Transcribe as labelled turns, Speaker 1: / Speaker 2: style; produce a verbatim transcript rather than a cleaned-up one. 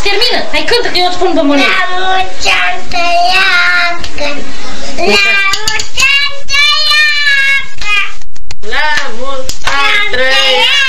Speaker 1: termină. Hai cântă că eu îți pun bomboane.
Speaker 2: La mulți ani trăiască. La mulți ani trăiască.
Speaker 3: La mulți ani trăiască.